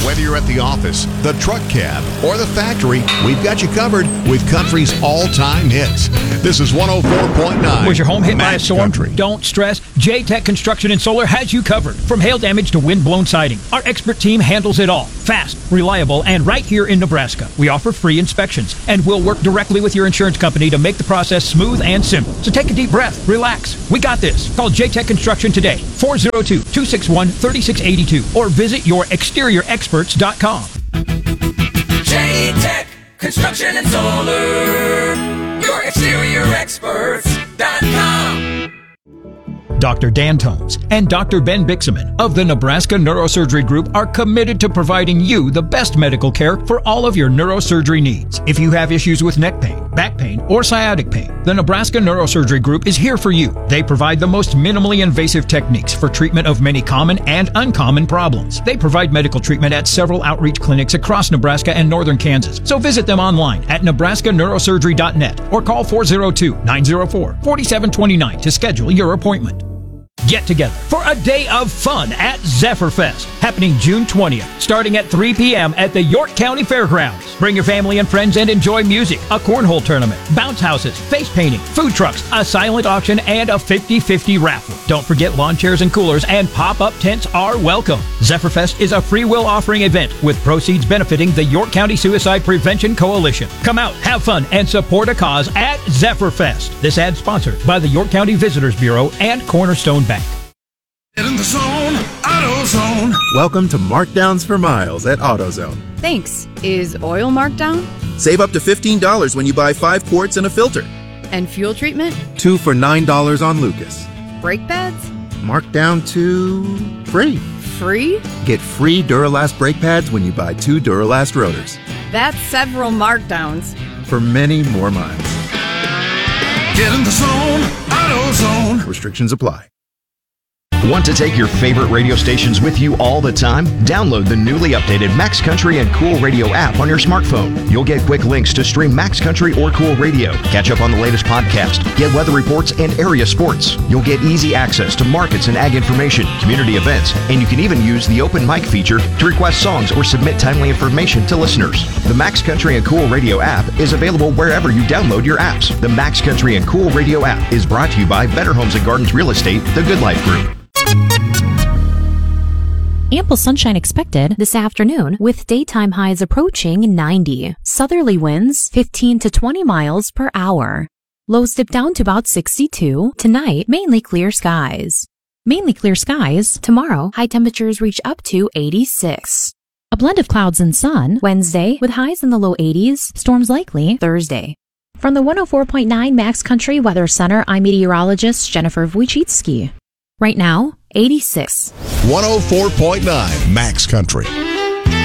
Whether you're at the office, the truck cab, or the factory, we've got you covered with country's all-time hits. This is 104.9. Was your home hit by a storm? Country. Don't stress. J-Tech Construction and Solar has you covered. From hail damage to wind-blown siding, our expert team handles it all. Fast, reliable, and right here in Nebraska. We offer free inspections, and we'll work directly with your insurance company to make the process smooth and simple. So take a deep breath. Relax. We got this. Call J-Tech Construction today, 402-261-3682, or visit yourexteriorexperts.com. J-Tech Construction and Solar, yourexteriorexperts.com. Dr. Dan Tomes and Dr. Ben Bixaman of the Nebraska Neurosurgery Group are committed to providing you the best medical care for all of your neurosurgery needs. If you have issues with neck pain, back pain, or sciatic pain, the Nebraska Neurosurgery Group is here for you. They provide the most minimally invasive techniques for treatment of many common and uncommon problems. They provide medical treatment at several outreach clinics across Nebraska and northern Kansas. So visit them online at nebraskaneurosurgery.net or call 402-904-4729 to schedule your appointment. Get together for a day of fun at Zephyrfest, happening June 20th, starting at 3 p.m. at the York County Fairgrounds. Bring your family and friends and enjoy music, a cornhole tournament, bounce houses, face painting, food trucks, a silent auction, and a 50-50 raffle. Don't forget lawn chairs and coolers and pop-up tents are welcome. Zephyrfest is a free will offering event with proceeds benefiting the York County Suicide Prevention Coalition. Come out, have fun, and support a cause at Zephyrfest. This ad sponsored by the York County Visitors Bureau and Cornerstone Bank. Get in the zone, AutoZone. Welcome to Markdowns for Miles at AutoZone. Thanks. Is oil marked down? Save up to $15 when you buy 5 quarts and a filter. And fuel treatment? 2 for $9 on Lucas. Brake pads? Marked down to free. Free? Get free Duralast brake pads when you buy 2 Duralast rotors. That's several markdowns. For many more miles. Get in the zone, AutoZone. Restrictions apply. Want to take your favorite radio stations with you all the time? Download the newly updated Max Country and Cool Radio app on your smartphone. You'll get quick links to stream Max Country or Cool Radio, catch up on the latest podcast, get weather reports and area sports. You'll get easy access to markets and ag information, community events, and you can even use the open mic feature to request songs or submit timely information to listeners. The Max Country and Cool Radio app is available wherever you download your apps. The Max Country and Cool Radio app is brought to you by Better Homes and Gardens Real Estate, the Good Life Group. Ample sunshine expected this afternoon with daytime highs approaching 90. Southerly winds 15 to 20 miles per hour. Lows dip down to about 62. Tonight, mainly clear skies. Mainly clear skies. Tomorrow, high temperatures reach up to 86. A blend of clouds and sun Wednesday with highs in the low 80s. Storms likely Thursday. From the 104.9 Max Country Weather Center, I'm meteorologist Jennifer Wojcicki. Right now, 86. 104.9 Max Country.